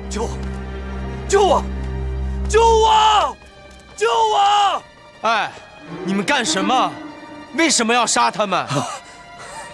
救我！救我！救我！救我！ 哎，你们干什么？为什么要杀他们？